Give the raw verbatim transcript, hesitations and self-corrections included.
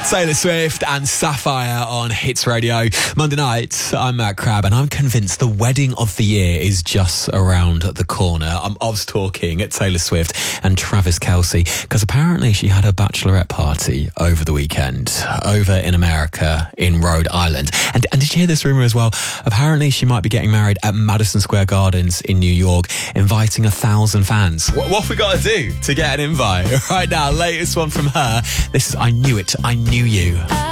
Taylor Swift and Sapphire on Hits Radio. Monday night, I'm Matt Crabb, and I'm convinced the wedding of the year is just around the corner. I'm obs talking at Taylor Swift and Travis Kelce, because apparently she had a bachelorette party over the weekend, over in America, in Rhode Island. And, and did you hear this rumour as well? Apparently she might be getting married at Madison Square Gardens in New York, inviting a thousand fans. What, what have we got to do to get an invite? Right now, latest one from her. This is I Knew It, I Knew You.